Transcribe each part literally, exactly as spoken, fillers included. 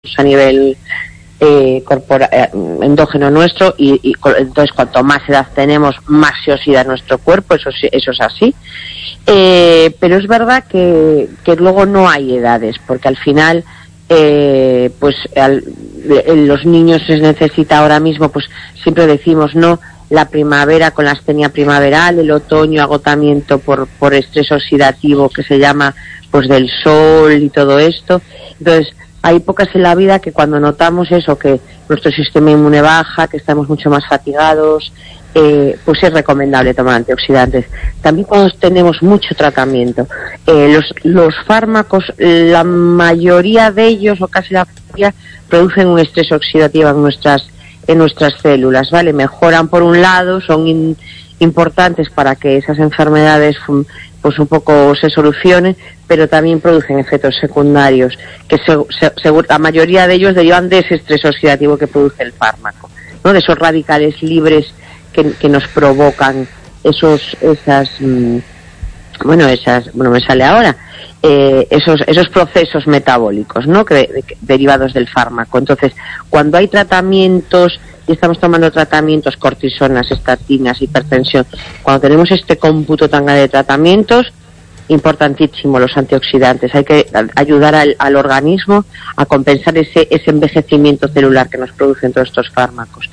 a nivel eh, corpora, eh, endógeno nuestro y, y entonces cuanto más edad tenemos, más se oxida nuestro cuerpo, eso, eso es así. Eh, pero es verdad que, que luego no hay edades, porque al final eh, pues al, en los niños se necesita ahora mismo, pues siempre decimos, no, la primavera con la astenia primaveral, el otoño agotamiento por, por estrés oxidativo que se llama pues del sol y todo esto. Entonces hay épocas en la vida que cuando notamos eso, que nuestro sistema inmune baja, que estamos mucho más fatigados, eh, pues es recomendable tomar antioxidantes. También cuando tenemos mucho tratamiento. Eh, los, los fármacos, la mayoría de ellos, o casi la mayoría, producen un estrés oxidativo en nuestras en nuestras células, ¿vale? Mejoran por un lado, son in, importantes para que esas enfermedades pues un poco se solucionen, pero también producen efectos secundarios, que se, se, se, la mayoría de ellos derivan de ese estrés oxidativo que produce el fármaco, ¿no? De esos radicales libres que, que nos provocan esos, esas, mmm, bueno, esas, bueno, me sale ahora, eh, esos, esos procesos metabólicos, ¿no? Que, de, que, derivados del fármaco. Entonces, cuando hay tratamientos, y estamos tomando tratamientos, cortisonas, estatinas, hipertensión, cuando tenemos este cómputo tan grande de tratamientos, importantísimo los antioxidantes. Hay que ayudar al, al organismo a compensar ese, ese envejecimiento celular que nos producen todos estos fármacos.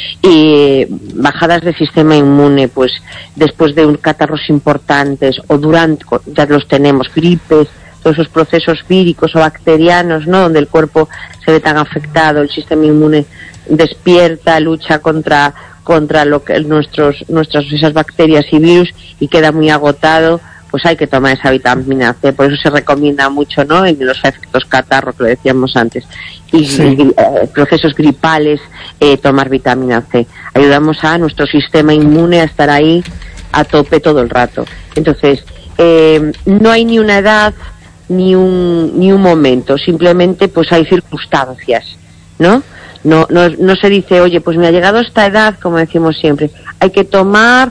Y bajadas del sistema inmune, pues después de un catarros importantes o durante, ya los tenemos, gripes, todos esos procesos víricos o bacterianos, ¿no? Donde el cuerpo se ve tan afectado, el sistema inmune despierta, lucha contra contra lo que nuestros nuestras esas bacterias y virus y queda muy agotado. Pues hay que tomar esa vitamina C, por eso se recomienda mucho, ¿no? En los efectos catarro, que lo decíamos antes, y, sí. y eh, procesos gripales, eh, tomar vitamina C. Ayudamos a nuestro sistema inmune a estar ahí a tope todo el rato. Entonces, eh, no hay ni una edad ni un ni un momento, simplemente pues hay circunstancias, ¿no? No, no, no se dice, oye, pues me ha llegado esta edad, como decimos siempre, hay que tomar...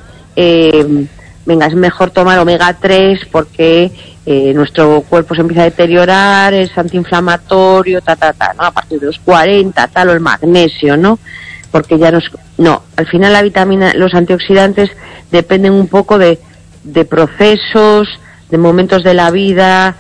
Eh, venga, es mejor tomar omega tres porque eh, nuestro cuerpo se empieza a deteriorar, es antiinflamatorio, ta, ta, ta, ¿no? A partir de los cuarenta, tal, o el magnesio, ¿no? Porque ya nos... No, al final la vitamina, los antioxidantes dependen un poco de, de procesos, de momentos de la vida,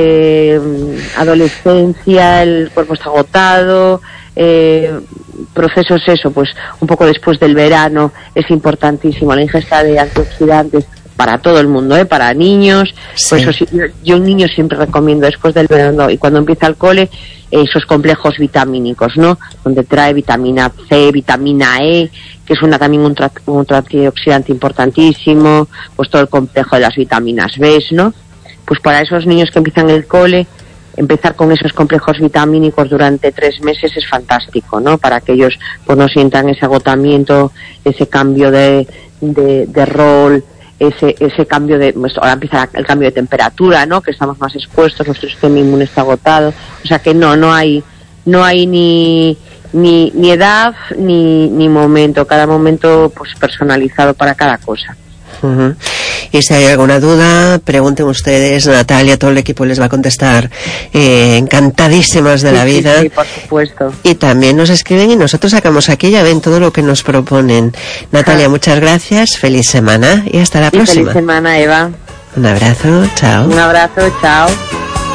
eh, adolescencia, el cuerpo está agotado, eh, procesos eso, pues un poco después del verano es importantísimo la ingesta de antioxidantes para todo el mundo, ¿eh? Para niños, sí. Por eso yo, yo un niño siempre recomiendo después del verano y cuando empieza el cole esos complejos vitamínicos, ¿no? Donde trae vitamina C, vitamina E, que es una también un, tra- un antioxidante importantísimo, pues todo el complejo de las vitaminas B, ¿no? Pues para esos niños que empiezan el cole, empezar con esos complejos vitamínicos durante tres meses es fantástico, ¿no? Para que ellos pues no sientan ese agotamiento, ese cambio de, de, de rol, ese ese cambio de... Pues ahora empieza el cambio de temperatura, ¿no? Que estamos más expuestos, nuestro sistema inmune está agotado. O sea que no, no hay no hay ni ni, ni edad ni, ni momento. Cada momento pues personalizado para cada cosa. Uh-huh. Y si hay alguna duda, pregunten ustedes, Natalia, todo el equipo les va a contestar, eh, encantadísimas de sí, la vida. Sí, sí, por supuesto. Y también nos escriben y nosotros sacamos aquí, ya ven todo lo que nos proponen. Natalia, ah. muchas gracias, feliz semana y hasta la y próxima. Feliz semana, Eva. Un abrazo, chao. Un abrazo, chao.